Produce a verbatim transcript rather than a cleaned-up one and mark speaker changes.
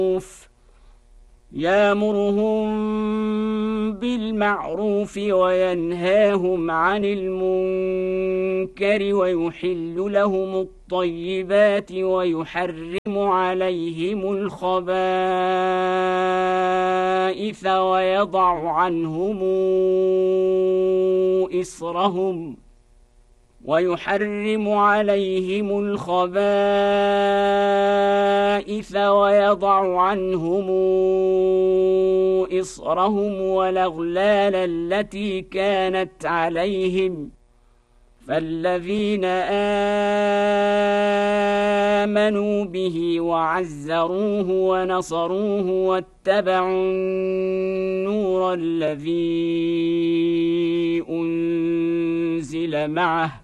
Speaker 1: يأمرهم بالمعروف وينهاهم عن المنكر ويحل لهم الطيبات ويحرم عليهم الخبائث ويضع عنهم إصرهم ويحرم عليهم الخبائث ويضع عنهم إصرهم والأغلال التي كانت عليهم فالذين آمنوا به وعزروه ونصروه واتبعوا النور الذي أنزل معه